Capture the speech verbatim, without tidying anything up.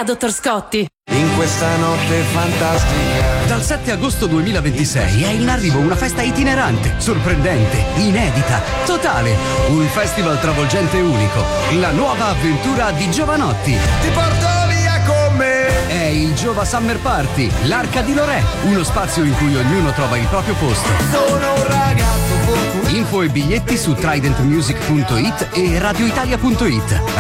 dottor Scotti. In questa notte fantastica. Dal sette agosto duemilaventisei è in arrivo una festa itinerante, sorprendente, inedita, totale. Un festival travolgente e unico. La nuova avventura di Giovanotti. Ti porto via con me. È il Giova Summer Party, l'Arca di Lorè. Uno spazio in cui ognuno trova il proprio posto. Sono un ragazzo fortunato. Info e biglietti su trident music punto it e radioitalia punto it.